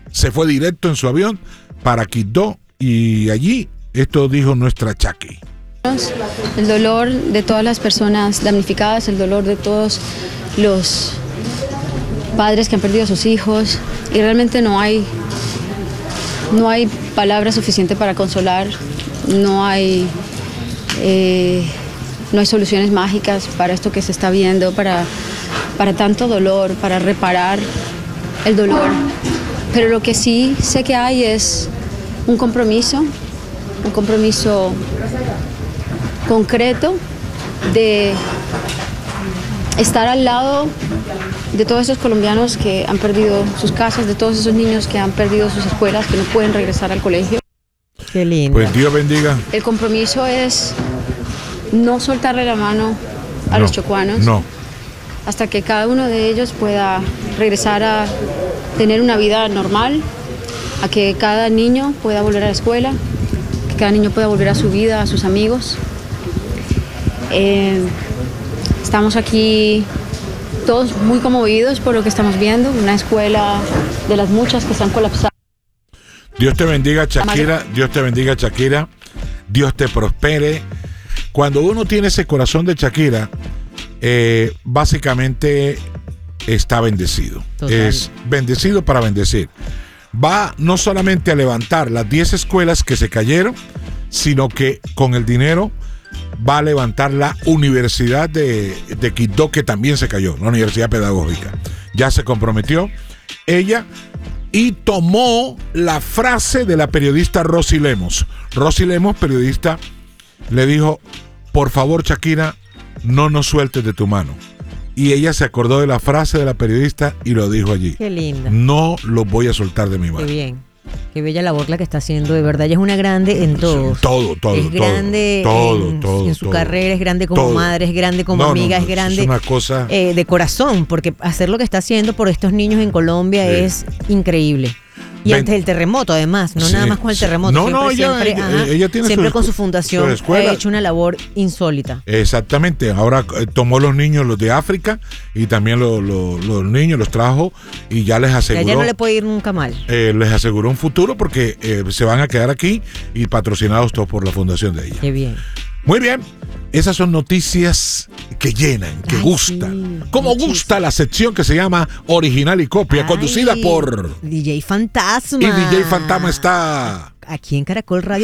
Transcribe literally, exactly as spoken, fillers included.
se fue directo en su avión para Quito y allí esto dijo nuestra Chaki. El dolor de todas las personas damnificadas, el dolor de todos los padres que han perdido a sus hijos y realmente no hay, no hay palabras suficientes para consolar, no hay, eh, no hay soluciones mágicas para esto que se está viendo, para, para tanto dolor, para reparar el dolor. Pero lo que sí sé que hay es un compromiso, un compromiso concreto de estar al lado de todos esos colombianos que han perdido sus casas, de todos esos niños que han perdido sus escuelas, que no pueden regresar al colegio. Qué lindo. Pues Dios bendiga. El compromiso es no soltarle la mano a no, los chocuanos no. hasta que cada uno de ellos pueda regresar a tener una vida normal, a que cada niño pueda volver a la escuela, que cada niño pueda volver a su vida, a sus amigos. Eh, estamos aquí todos muy conmovidos por lo que estamos viendo, una escuela de las muchas que están colapsando. Dios te bendiga, Shakira, Dios te bendiga, Shakira, Dios te prospere. Cuando uno tiene ese corazón de Shakira, eh, básicamente está bendecido. Total. Es bendecido para bendecir. Va no solamente a levantar las diez escuelas que se cayeron, sino que con el dinero va a levantar la Universidad de, de Quito, que también se cayó, la Universidad Pedagógica. Ya se comprometió ella y tomó la frase de la periodista Rosy Lemos. Rosy Lemos, periodista, le dijo: por favor, Shakira, no nos sueltes de tu mano. Y ella se acordó de la frase de la periodista y lo dijo allí. Qué linda. No lo voy a soltar de mi mano. Qué bien. Qué bella labor la que está haciendo, de verdad. Ella es una grande en todo. Sí, todo, todo. Es grande todo, en, todo, en su todo, carrera, es grande como todo. madre, es grande como no, amiga, no, no, es grande es una cosa... eh, de corazón, porque hacer lo que está haciendo por estos niños en Colombia sí. es increíble. Y Ven, antes del terremoto, además, no sí, nada más con el terremoto. No, siempre, no, ella, siempre, ella, ajá, ella tiene siempre su, con su fundación su ha hecho una labor insólita. Exactamente. Ahora eh, tomó los niños, los de África, y también lo, lo, los niños los trajo y ya les aseguró. Ya no le puede ir nunca mal. Eh, les aseguró un futuro porque eh, se van a quedar aquí y patrocinados todos por la fundación de ella. Qué bien. Muy bien. Esas son noticias que llenan, que Ay, gustan. Sí, Como muchísimo. Gusta la sección que se llama Original y Copia, Ay, conducida por D J Fantasma. Y D J Fantasma está aquí en Caracol Radio.